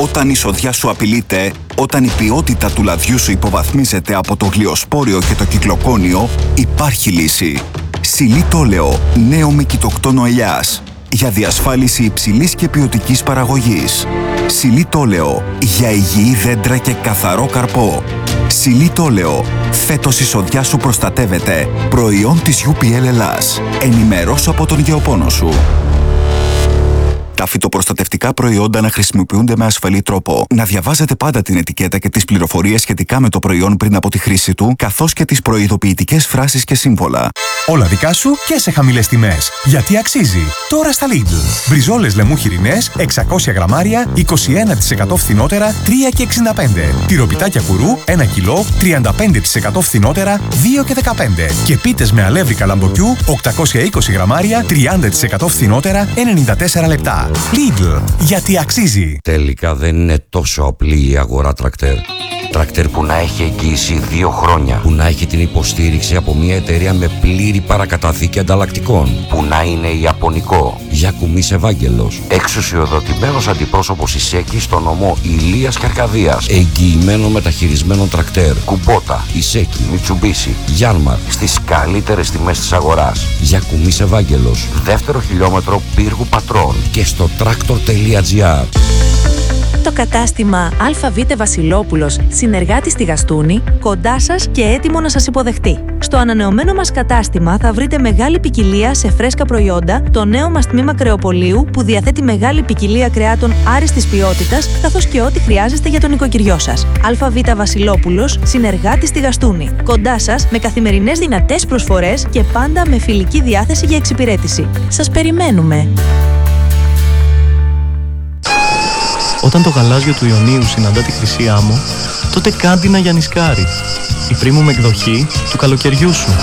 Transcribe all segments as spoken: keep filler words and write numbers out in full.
Όταν η σοδιά σου απειλείται, όταν η ποιότητα του λαδιού σου υποβαθμίζεται από το γλιοσπόριο και το κυκλοκόνιο, υπάρχει λύση. Xylitoleo, νέο μικητοκτόνο ελιάς, για διασφάλιση υψηλής και ποιοτικής παραγωγής. Xylitoleo, για υγιή δέντρα και καθαρό καρπό. Xylitoleo, φέτος η σοδιά σου προστατεύεται. Προϊόν της γιου πι ελ Ελλάς. Ενημερώσου από τον γεωπόνο σου. Τα φυτοπροστατευτικά προϊόντα να χρησιμοποιούνται με ασφαλή τρόπο. Να διαβάζετε πάντα την ετικέτα και τις πληροφορίες σχετικά με το προϊόν πριν από τη χρήση του, καθώς και τις προειδοποιητικές φράσεις και σύμβολα. Όλα δικά σου και σε χαμηλές τιμές. Γιατί αξίζει. Τώρα στα Lidl. Μπριζόλες λεμού χοιρινές, εξακόσια γραμμάρια, είκοσι ένα τοις εκατό φθηνότερα, τρία και εξήντα πέντε. Τυροπιτάκια κουρού, ένα κιλό, τριάντα πέντε τοις εκατό φθηνότερα, δύο και δεκαπέντε. Και πίτες με αλεύρι καλαμποκιού, οκτακόσια είκοσι γραμμάρια, τριάντα τοις εκατό φθηνότερα, ενενήντα τέσσερα λεπτά. Lidl. Γιατί αξίζει. Τελικά δεν είναι τόσο απλή η αγορά τρακτέρ. Τρακτέρ που να έχει εγγύηση δύο χρόνια, που να έχει την υποστήριξη από μια εταιρεία με πλήρη παρακαταθήκη ανταλλακτικών, που να είναι ιαπωνικό. Γιακουμής Ευάγγελος, εξουσιοδοτημένος αντιπρόσωπος Ισέκη στο νομό Ηλίας και Αρκαδίας, εγγυημένο μεταχειρισμένο τρακτέρ. Κουμπότα, Ισέκη, Μιτσουμπίσι, Γιάνμαρ, στις καλύτερες τιμές της αγοράς. Γιακουμής Ευάγγελος, δεύτερο χιλιόμετρο Πύργου Πατρών και στο τρακτορ τελεία τζι άρ. Το κατάστημα ΑΒ Βασιλόπουλος, συνεργάτης στη Γαστούνη, κοντά σας και έτοιμο να σας υποδεχτεί. Στο ανανεωμένο μας κατάστημα θα βρείτε μεγάλη ποικιλία σε φρέσκα προϊόντα, το νέο μας τμήμα κρεοπολίου που διαθέτει μεγάλη ποικιλία κρεάτων άριστης ποιότητας, καθώς και ό,τι χρειάζεστε για τον νοικοκυριό σας. ΑΒ Βασιλόπουλος, συνεργάτης στη Γαστούνη, κοντά σας με καθημερινές δυνατές προσφορές και πάντα με φιλική διάθεση για εξυπηρέτηση. Σας περιμένουμε! Όταν το γαλάζιο του Ιωνίου συναντά τη χρυσή άμμο, τότε κάντινα για νισκάρι. Η premium εκδοχή του καλοκαιριού σου.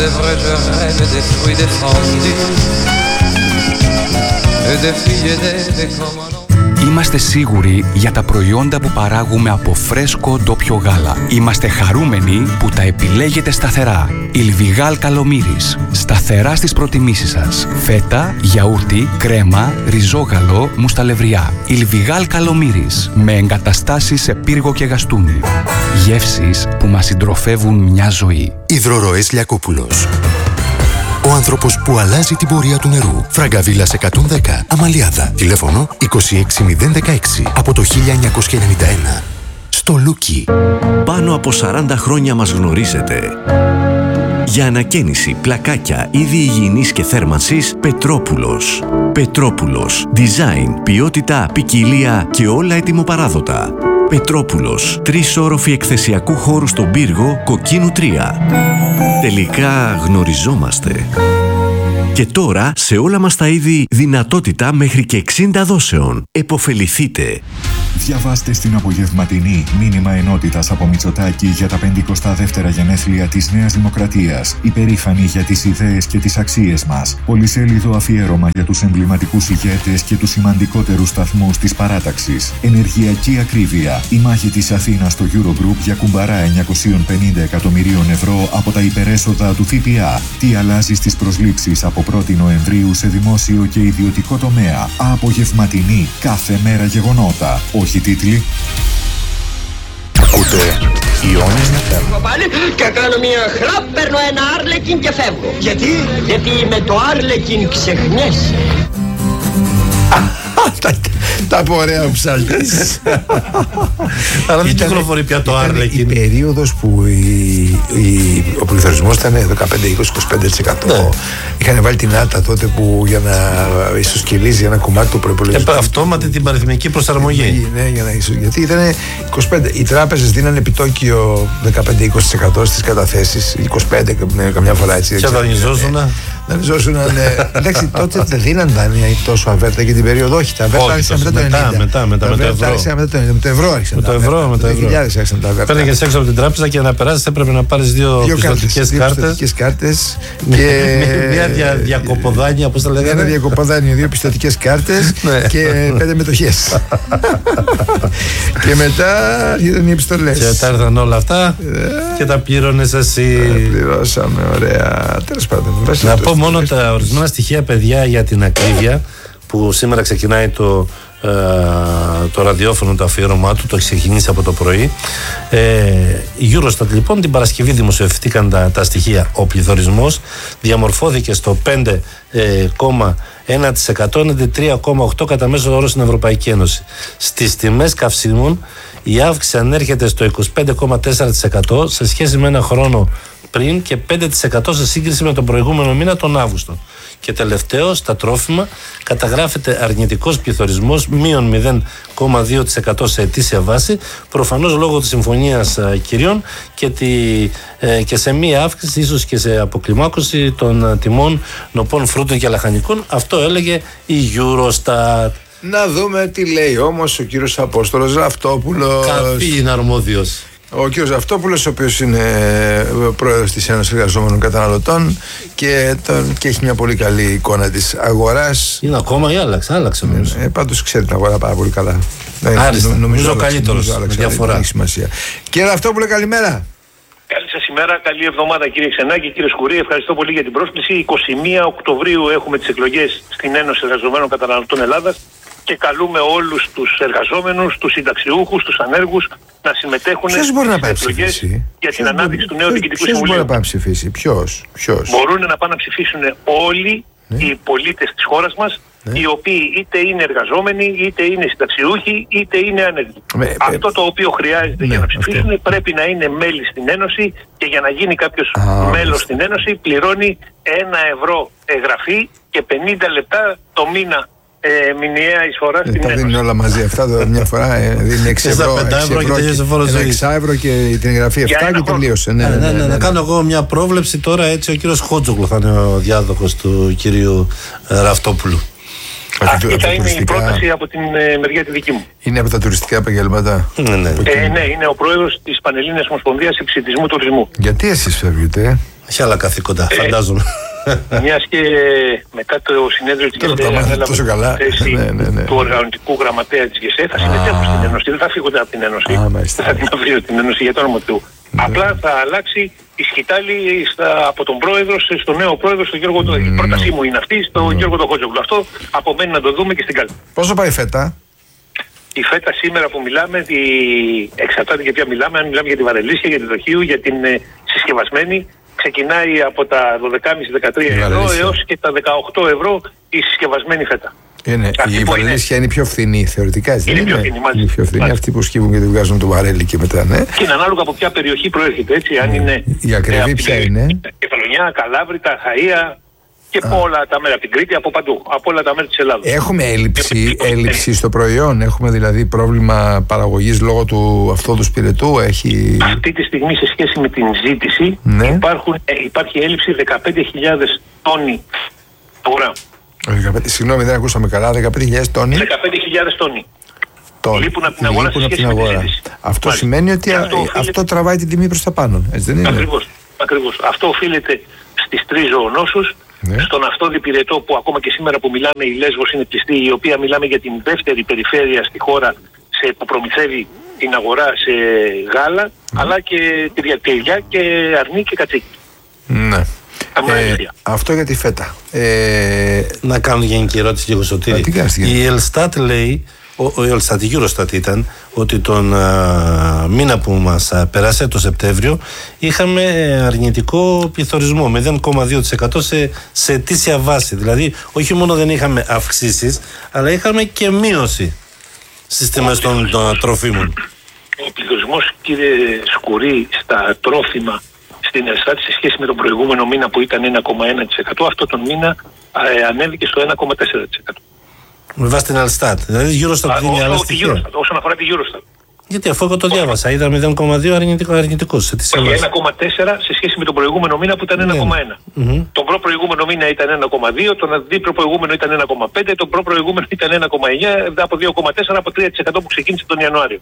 Είμαστε σίγουροι για τα προϊόντα που παράγουμε από φρέσκο ντόπιο γάλα. Είμαστε χαρούμενοι που τα επιλέγετε σταθερά. Ιλβιγάλ Καλομύρης. Σταθερά στις προτιμήσεις σας. Φέτα, γιαούρτι, κρέμα, ριζόγαλο, μουσταλευριά. Ιλβιγάλ Καλομύρης. Με εγκαταστάσεις σε Πύργο και Γαστούνη. Γεύσεις που μας συντροφεύουν μια ζωή. Υδροροές Λιακόπουλος. Ο άνθρωπος που αλλάζει την πορεία του νερού. Φραγκαβίλας εκατόν δέκα, Αμαλιάδα. Τηλέφωνο είκοσι έξι μηδέν δεκαέξι από το χίλια εννιακόσια ενενήντα ένα. Στο Λούκι. Πάνω από σαράντα χρόνια μας γνωρίζετε. Για ανακαίνιση, πλακάκια, είδη υγιεινής και θέρμανσης, Πετρόπουλος. Πετρόπουλος. Design, ποιότητα, ποικιλία και όλα ετοιμοπαράδοτα. Πετρόπουλος. Τρεις όροφοι εκθεσιακού χώρου στον Πύργο, Κοκκίνου τρία. Τελικά γνωριζόμαστε. Και τώρα σε όλα μας τα είδη δυνατότητα μέχρι και εξήντα δόσεων. Εποφεληθείτε. Διαβάστε στην απογευματινή μήνυμα ενότητας από Μητσοτάκη για τα πενηκοστά δεύτερα γενέθλια της Νέας Δημοκρατίας. Υπερήφανοι για τις ιδέες και τις αξίες μας. Πολυσέλιδο αφιέρωμα για τους εμβληματικούς ηγέτες και τους σημαντικότερους σταθμούς της παράταξης. Ενεργειακή ακρίβεια. Η μάχη της Αθήνας στο Eurogroup για κουμπαρά εννιακόσια πενήντα εκατομμυρίων ευρώ από τα υπερέσοδα του ΦΠΑ. Τι αλλάζει στις προσλήψεις από πρώτη Νοεμβρίου σε δημόσιο και ιδιωτικό τομέα. Απογευματινή. Κάθε μέρα γεγονότα. Όχι τίτλοι. Ακούτε Ιόνες να φεύγω πάλι και κάνω μια χραπ, παίρνω ένα άρλεκιν και φεύγω. Γιατί? Γιατί με το άρλεκιν ξεχνιέσαι. Τα ωραία ο ψάλτης. Αλλά δεν κυκλοφορεί πια το Άρλεκιν. Η περίοδος που η, η, ο πληθωρισμός ήταν δεκαπέντε με είκοσι με είκοσι πέντε τοις εκατό. Ναι. Είχαν βάλει την άτα τότε που για να ισοσκελίζει ένα κομμάτι του προϋπολογισμού. Ε, αυτόματη την αριθμητική προσαρμογή. Ναι, για να ισο... γιατί ήταν είκοσι πέντε. Οι τράπεζες δίνανε επιτόκιο δεκαπέντε με είκοσι τοις εκατό στις καταθέσεις, είκοσι πέντε τοις εκατό καμιά φορά έτσι. Και δανειζόσουνα. Δανειζόσουνα, ναι. Εντάξει, τότε δεν δίναν δάνεια τόσο αβέρτα για την περίοδο. Όχι, τα αβέρτα άρχισαν μετά το ενενήντα. Μετά, μετά, με το ευρώ. Με το ευρώ άρχισαν. Με το ευρώ, με το ευρώ. Παίρνεις έξω από την τράπεζα και να περάσεις έπρεπε να πάρεις δύο πιστωτικές κάρτες. Μια διακοποδάνεια, πώς τα λέγανε. Ένα διακοποδάνιο, δύο πιστωτικές κάρτες και πέντε μετοχές. Και μετά ήταν οι επιστολές. Και μετά ήρθαν όλα αυτά και τα πλήρωνες εσύ. Πληρώσαμε, ωραία. Τέλος πάντων. Να πω μόνο τα ορισμένα στοιχεία, παιδιά, για την ακρίβεια που σήμερα ξεκινάει το ε, το ραδιόφωνο, το αφιέρωμά του, το έχει ξεκινήσει από το πρωί. Ε, η Eurostat λοιπόν την Παρασκευή δημοσιευθήκαν τα, τα στοιχεία. Ο πληθωρισμός διαμορφώθηκε στο πέντε κόμμα ένα τοις εκατό, έναντι τρία κόμμα οκτώ τοις εκατό κατά μέσο όρο στην Ευρωπαϊκή Ένωση. Στις τιμές καυσίμων η αύξηση ανέρχεται στο είκοσι πέντε κόμμα τέσσερα τοις εκατό σε σχέση με ένα χρόνο πριν και πέντε τοις εκατό σε σύγκριση με τον προηγούμενο μήνα, τον Αύγουστο. Και τελευταίο, στα τρόφιμα καταγράφεται αρνητικός πληθωρισμός μείον μηδέν κόμμα δύο τοις εκατό σε ετήσια βάση, προφανώς λόγω της συμφωνίας κυρίων και, τη, ε, και σε μία αύξηση, ίσως και σε αποκλιμάκωση των τιμών νοπών φρούτων και λαχανικών. Αυτό έλεγε η Eurostat. Να δούμε τι λέει όμως ο κύριος Απόστολος Ραφτόπουλος. Καφή είναι αρμόδιος. Ο κύριος Ραφτόπουλος, ο οποίος είναι πρόεδρος της Ένωσης Εργαζόμενων Καταναλωτών και, τον, και έχει μια πολύ καλή εικόνα της αγοράς. Είναι ακόμα ή άλλαξε, άλλαξε νομίζω. Ε, πάντως ξέρει την αγορά πάρα πολύ καλά. Άριστα, νομίζω, νομίζω καλύτερος, με διαφορά. Έχει σημασία. Κύριε Ραφτόπουλε, καλημέρα. Καλή σας ημέρα, καλή εβδομάδα κύριε Ξενάκη, κύριε Σκουρή. Ευχαριστώ πολύ για την πρόσκληση. εικοστή πρώτη Οκτωβρίου έχουμε τις εκλογές στην Ένωση Εργαζομένων Καταναλωτών Ελλάδας και καλούμε όλους τους εργαζόμενους, τους συνταξιούχους, τους ανέργους να συμμετέχουν στις εκλογές για την ανάπτυξη του νέου Διοικητικού Συμβουλίου. Ποιος μπορεί να πάει να ψηφίσει, ποιος, ποιος. Μπορούν να πάνε να ψηφίσουν όλοι ναι. οι πολίτες της χώρας μας, ναι. οι οποίοι είτε είναι εργαζόμενοι, είτε είναι συνταξιούχοι, είτε είναι άνεργοι. Με, αυτό με... το οποίο χρειάζεται ναι, για να ψηφίσουν αυτό. Πρέπει να είναι μέλη στην Ένωση και για να γίνει κάποιος Α, μέλος στην Ένωση πληρώνει ένα ευρώ εγγραφή και πενήντα λεπτά το μήνα. Ε, μηνιαία εισφορά ε, στην τα Ένωση. Δίνει όλα μαζί αυτά, το, μια φορά ε, δίνει έξι ευρώ, έξι ευρώ και την εγγραφή επτά και τελείωσε. Ναι, ναι, ναι, ναι, ναι, ναι. Να κάνω εγώ μια πρόβλεψη τώρα, έτσι ο κύριος Χότζογλου θα είναι ο διάδοχος του κυρίου Ραφτόπουλου. Αυτή θα είναι η πρόταση από την ε, μεριά τη δική μου. Είναι από τα τουριστικά επαγγέλματα. Ναι, ναι. Ε, ναι, είναι ο πρόεδρος της Πανελλήνιας Ομοσπονδίας Επισιτισμού Τουρισμού. Γιατί εσείς φεύγετε? Έχει άλλα καθήκοντα, ε, φαντάζομαι. Μιας και μετά το συνέδριο της ΓΕΣΕ ανέλαβε τη θέση ναι, ναι, ναι. του οργανωτικού γραμματέα της ΓΕΣΕ, θα συμμετέχω στην Ένωση, δεν θα φύγω από την Ένωση, δεν θα την αφήσω την Ένωση για το όνομα του. Ναι. Απλά θα αλλάξει η σκητάλη στα, από τον πρόεδρο στον νέο πρόεδρο, στον Γιώργο mm. Η πρότασή μου είναι αυτή, στον mm. Γιώργο Χότζογλου. Αυτό απομένει να το δούμε και στην κάλπη. Πόσο πάει η φέτα? Η φέτα σήμερα που μιλάμε, η... εξαρτάται για ποια μιλάμε, αν μιλάμε για τη Βαρελίσια, για τη Δοχείου, για την ε, συσκευασμένη. Ξεκινάει από τα δώδεκα κόμμα πέντε με δεκατρία ευρώ έως και τα δεκαοκτώ ευρώ η συσκευασμένη φέτα. Είναι. Η Βαρελίσια είναι πιο φθηνή θεωρητικά. Είναι, είναι πιο φθηνή, μάλιστα. Είναι πιο φθηνή αυτή που σκύβουν και τη βγάζουν το βαρέλι και μετά, ναι. Και είναι ανάλογα από ποια περιοχή προέρχεται, έτσι. Αν είναι. Η ακριβή ε, ποια είναι? Κεφαλονιά, Καλάβρητα, Χαΐα και από όλα τα μέρη, από την Κρήτη, από παντού. Από όλα τα μέρη της Ελλάδας. Έχουμε έλλειψη, έλλειψη στο προϊόν, έχουμε δηλαδή πρόβλημα παραγωγής λόγω του αυτόδου σπιρετού. Έχει... Αυτή τη στιγμή σε σχέση με την ζήτηση ναι. υπάρχουν, ε, υπάρχει έλλειψη δεκαπέντε χιλιάδες τόνοι αγορά. Συγγνώμη, δεν ακούσαμε καλά. δεκαπέντε χιλιάδες τόνοι. δεκαπέντε χιλιάδες τόνοι. Τόνοι. Λείπουν από την αγορά. Λείπουν από την αγορά. Αυτό Μάλιστα. σημαίνει ότι αυτό, οφείλεται... αυτό τραβάει την τιμή προς τα πάνω. Έτσι δεν είναι? Ακριβώς. Ακριβώς. Αυτό οφείλεται στις τρεις ζωονόσους. Ναι. Στον αυτόδη πυρετό που ακόμα και σήμερα που μιλάμε η Λέσβος είναι κλειστή, η οποία μιλάμε για την δεύτερη περιφέρεια στη χώρα σε, που προμηθεύει την αγορά σε γάλα, mm. αλλά και τυριά και αρνί και κατσίκι. Ναι. Ε, αυτό για τη φέτα. Ε, Να κάνω γενική ερώτηση λίγο Σωτήρη. Η Ελστάτ λέει, ο, ο Ελστάτ, η Eurostat ήταν, ότι τον α, μήνα που μας α, περάσε, το Σεπτέμβριο, είχαμε αρνητικό πληθωρισμό, μηδέν κόμμα δύο τοις εκατό σε, σε ετήσια βάση. Δηλαδή, όχι μόνο δεν είχαμε αυξήσεις, αλλά είχαμε και μείωση στις τιμές των, των τροφίμων. Ο πληθωρισμός, κύριε Σκουρή, στα τρόφιμα στην Ελστάτ σε σχέση με τον προηγούμενο μήνα που ήταν ένα κόμμα ένα τοις εκατό, αυτό τον μήνα ε, ανέβηκε στο ένα κόμμα τέσσερα τοις εκατό. Με βάση την Ελστάτ. Δηλαδή η Eurostat δίνει άλλα στοιχεία. Όσον αφορά τη Eurostat. Γιατί αφού εγώ το διάβασα, είδα μηδέν κόμμα δύο αρνητικό, αρνητικός. ένα κόμμα τέσσερα σε σχέση με τον προηγούμενο μήνα που ήταν ένα κόμμα ένα. Mm-hmm. Τον προ προηγούμενο μήνα ήταν ένα κόμμα δύο, τον αντίπρο προηγούμενο ήταν ένα κόμμα πέντε, τον προ προηγούμενο ήταν ένα κόμμα εννιά, από δύο κόμμα τέσσερα από τρία τοις εκατό που ξεκίνησε τον Ιανουάριο.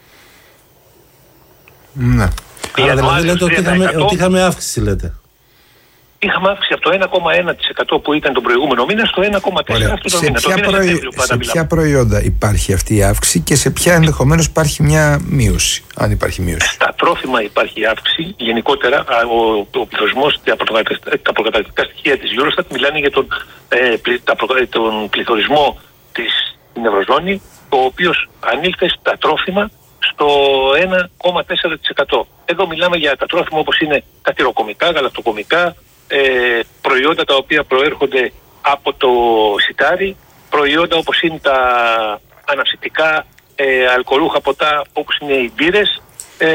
Ναι. Άρα δηλαδή λέτε ότι είχαμε, ότι είχαμε αύξηση, λέτε. Είχαμε αύξηση από το ένα κόμμα ένα τοις εκατό που ήταν τον προηγούμενο μήνα στο ένα κόμμα τέσσερα αυτό το μήνα. Σε, ποια, προϊ... σε ποια προϊόντα υπάρχει αυτή η αύξηση και σε ποια ενδεχομένως υπάρχει μια μείωση, αν υπάρχει μείωση? Στα τρόφιμα υπάρχει αύξηση. Γενικότερα ο, ο πληθωρισμός, τα προκαταρκτικά στοιχεία της Eurostat μιλάνε για τον, ε, τα, τον πληθωρισμό της, στην Ευρωζώνη ο οποίος ανήλθε στα τρόφιμα στο ένα κόμμα τέσσερα τοις εκατό. Εδώ μιλάμε για τα τρόφιμα όπως είναι τα τυροκομικά, γαλακτοκομικά, ε, προϊόντα τα οποία προέρχονται από το σιτάρι, προϊόντα όπως είναι τα αναψυκτικά, ε, αλκοολούχα ποτά όπως είναι οι μπύρες, ε,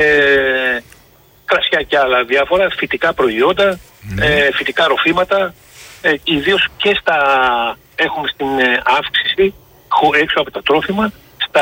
κρασιά και άλλα διάφορα, φυτικά προϊόντα, ναι. ε, φυτικά ροφήματα, ε, ιδίως και στα έχουμε στην ε, αύξηση έξω από τα τρόφιμα στα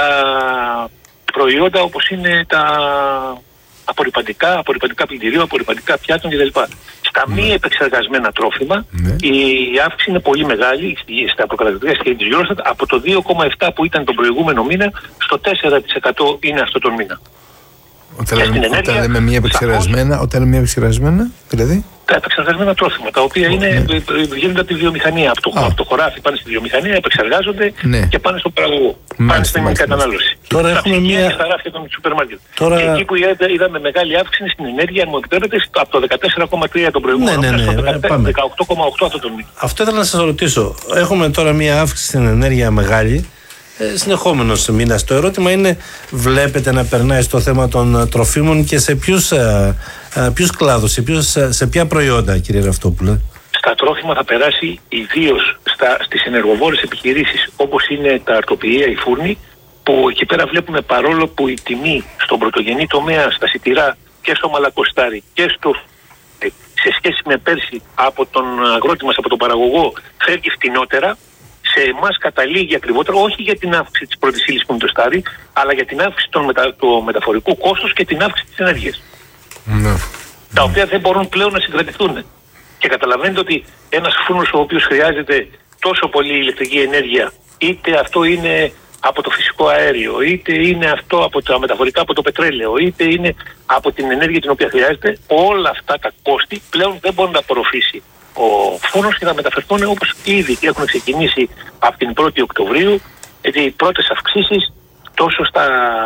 προϊόντα όπως είναι τα απορρυπαντικά, απορρυπαντικά πλυντηρίου, απορρυπαντικά πιάτων κλπ. Στα μη επεξεργασμένα τρόφιμα ναι. η αύξηση είναι πολύ μεγάλη στα προκαταρκτικά στοιχεία της Eurostat, από το δύο κόμμα επτά που ήταν τον προηγούμενο μήνα στο τέσσερα τοις εκατό είναι αυτό τον μήνα. Όταν λέμε, όταν λέμε μη επεξεργασμένα, όταν λέμε μη επεξεργασμένα, δηλαδή. Τα επεξεργασμένα τρόφιμα, τα οποία είναι, ναι. γίνονται από τη βιομηχανία. Από το, από το χωράφι πάνε στη βιομηχανία, επεξεργάζονται ναι. και πάνε στον παραγωγό. Μάλιστα, πάνε στην μάλιστα, κατανάλωση. Τώρα στα έχουμε μια. Στα ράφια των σούπερ μάρκετ. Τώρα... Και εκεί που είδαμε μεγάλη αύξηση στην ενέργεια, αν μου επιτρέπετε, από το δεκατέσσερα κόμμα τρία τον προηγούμενο ναι, ναι, ναι, στο ναι, δεκαοκτώ κόμμα οκτώ αυτό τον μήνα. Αυτό ήθελα να σας ρωτήσω. Έχουμε τώρα μια αύξηση στην ενέργεια μεγάλη. Ε, συνεχόμενος μήνας. Το ερώτημα είναι, βλέπετε να περνάει στο θέμα των τροφίμων και σε ποιους, ε, ε, ποιους κλάδους, σε, ποιους, σε ποια προϊόντα, κύριε Ραυτόπουλε? Στα τρόφιμα θα περάσει ιδίως στις ενεργοβόρες επιχειρήσεις όπως είναι τα αρτοποιεία, οι φούρνοι, που εκεί πέρα βλέπουμε, παρόλο που η τιμή στον πρωτογενή τομέα, στα σιτηρά και στο μαλακοστάρι και στο σε σχέση με πέρσι από τον αγρότη μας, από τον παραγωγό, φεύγει φτηνότερα, σε εμάς καταλήγει ακριβότερα, όχι για την αύξηση της πρώτης ύλης που είναι το στάρι, αλλά για την αύξηση του μετα... μεταφορικού κόστους και την αύξηση της ενέργειας. Mm. Τα οποία δεν μπορούν πλέον να συγκρατηθούν. Και καταλαβαίνετε ότι ένας φούρνος ο οποίος χρειάζεται τόσο πολύ ηλεκτρική ενέργεια, είτε αυτό είναι από το φυσικό αέριο, είτε είναι αυτό από τα μεταφορικά, από το πετρέλαιο, είτε είναι από την ενέργεια την οποία χρειάζεται, όλα αυτά τα κόστη πλέον δεν μπορούν να απορροφήσει ο φούρνος και να μεταφερθούν, όπως ήδη έχουν ξεκινήσει από την πρώτη Οκτωβρίου, γιατί οι πρώτες αυξήσεις τόσο στα,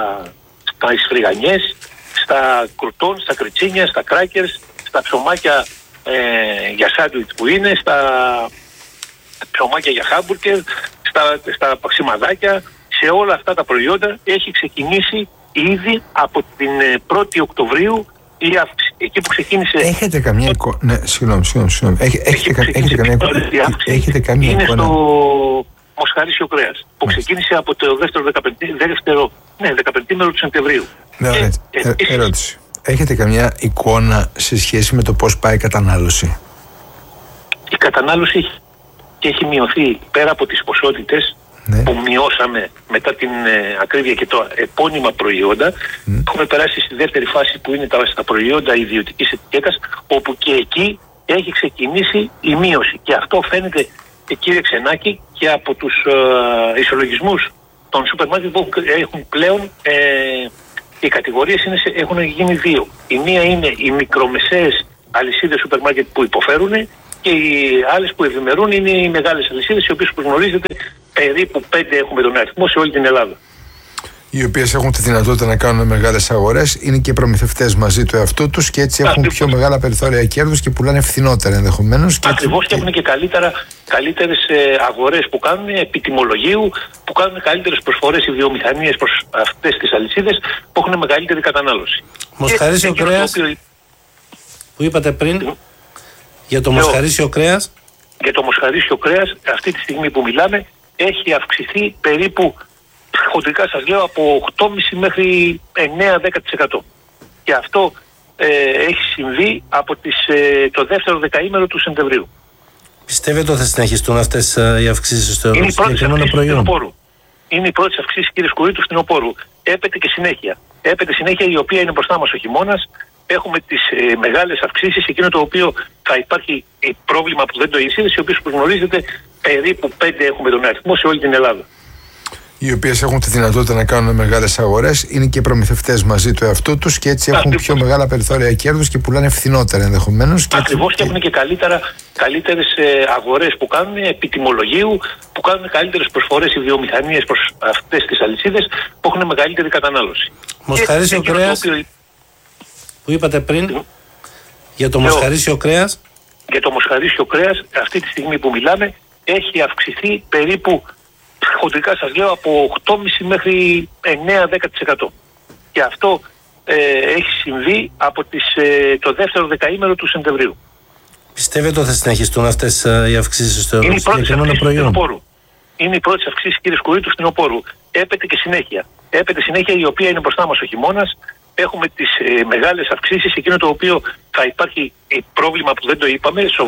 στα ισφριγανιές, στα κρουτών, στα κριτσίνια, στα κράκερς, στα ψωμάκια ε, για σάντουιτς που είναι, στα ψωμάκια για χάμπουργκερ, στα, στα παξιμαδάκια, σε όλα αυτά τα προϊόντα έχει ξεκινήσει ήδη από την πρώτη Οκτωβρίου η αύξηση. Εκεί που ξεκίνησε... Έχετε καμιά εικόνα... Ναι, συγγνώμη, συγγνώμη, συγγνώμη. Έχετε, έχετε, έχετε καμιά εικόνα... Έχετε καμιά είναι εικόνα... στο μοσχαρίσιο κρέας, που ξεκίνησε από το δεύτερο, δεύτερο ναι, δεκαπεντήμερο του Σεπτεμβρίου. Ναι, ωραία. Ε, ε, ερώτηση. Έχετε καμιά εικόνα σε σχέση με το πώς πάει η κατανάλωση? Η κατανάλωση έχει, έχει μειωθεί πέρα από τις ποσότητες, ναι, που μειώσαμε μετά την ε, ακρίβεια και τα επώνυμα προϊόντα. Mm. Έχουμε περάσει στη δεύτερη φάση που είναι τα, στα προϊόντα ιδιωτικής ετικέτας, όπου και εκεί έχει ξεκινήσει η μείωση. Και αυτό φαίνεται, κύριε Ξενάκη, και από τους ε, ισολογισμούς των σούπερ μάρκετ που έχουν πλέον, ε, οι κατηγορίες είναι σε, έχουν γίνει δύο. Η μία είναι οι μικρομεσαίες αλυσίδες σούπερ μάρκετ που υποφέρουν, και οι άλλες που ευημερούν είναι οι μεγάλες αλυσίδες, οι οποίες, που γνωρίζετε, περίπου πέντε έχουμε τον αριθμό σε όλη την Ελλάδα. Οι οποίες έχουν τη δυνατότητα να κάνουν μεγάλες αγορές, είναι και προμηθευτές μαζί του εαυτού τους και έτσι έχουν Ακριβώς. πιο μεγάλα περιθώρια κέρδους και πουλάνε φθηνότερα ενδεχομένως. Ακριβώς, και, και έχουν και καλύτερα, καλύτερες ε, αγορές που κάνουν επί τιμολογίου, που κάνουν καλύτερες προσφορές οι βιομηχανίες προς αυτές τις αλυσίδες που έχουν μεγαλύτερη κατανάλωση. Μοσχαρίσιο κρέας, οποίο... που είπατε πριν, mm. για το μοσχαρίσιο κρέας. Για το μοσχαρίσιο κρέας, αυτή τη στιγμή που μιλάμε, έχει αυξηθεί περίπου, χοντρικά σας λέω, από οκτώ κόμμα πέντε μέχρι εννέα με δέκα τοις εκατό. Και αυτό ε, έχει συμβεί από τις, ε, το δεύτερο δεκαήμερο του Σεπτεμβρίου. Πιστεύετε ότι θα συνεχιστούν αυτές ε, οι αυξήσεις στο Είναι συγκεκριμένο προϊόν? Είναι η πρώτη αυξήση, κύριε Σκουρί, του φθινοπόρου. Έπεται και συνέχεια. Έπεται συνέχεια, η οποία είναι μπροστά μας ο χειμώνας. Έχουμε τις ε, μεγάλες αυξήσεις, εκείνο το οποίο θα υπάρχει ε, πρόβλημα που δεν το εισήγησε, οι οποίες, που γνωρίζετε, περίπου πέντε έχουμε τον αριθμό σε όλη την Ελλάδα. Οι οποίες έχουν τη δυνατότητα να κάνουν μεγάλες αγορές, είναι και προμηθευτές μαζί του εαυτού τους και έτσι έχουν Ακριβώς. πιο μεγάλα περιθώρια κέρδους και πουλάνε φθηνότερα ενδεχομένως. Ακριβώς, και, και έχουν και καλύτερα, καλύτερες ε, αγορές που κάνουν επί τιμολογίου, που κάνουν καλύτερες προσφορές οι βιομηχανίες προς αυτές τις αλυσίδες που έχουν μεγαλύτερη κατανάλωση. Μοσχαρίσιο κρέας, οποίο... που είπατε πριν, mm. για το μοσχαρίσιο κρέας. Για το μοσχαρίσιο κρέας, αυτή τη στιγμή που μιλάμε, έχει αυξηθεί περίπου, χοντρικά σας λέω από οκτώ κόμμα πέντε μέχρι εννέα με δέκα τοις εκατό. Και αυτό ε, έχει συμβεί από τις, ε, το δεύτερο δεκαήμερο του Σεπτεμβρίου. Πιστεύετε ότι θα συνεχιστούν αυτές ε, οι αυξήσεις στο Είναι οι πρώτες αυξήσεις του προϊόν? φθινοπόρου. Είναι οι πρώτες αυξήσεις, κύριε Σκουρή, του φθινοπόρου. Έπεται και συνέχεια. Έπεται συνέχεια, η οποία είναι μπροστά μας ο χειμώνας. Έχουμε τις ε, μεγάλες αυξήσεις, εκείνο το οποίο θα υπάρχει ε, πρόβλημα που δεν το είπαμε,